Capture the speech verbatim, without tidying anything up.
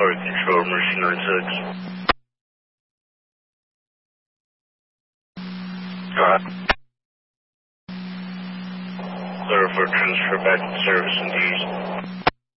Park Control, Mercy nine six. Got it. Clear for transfer back to service and use.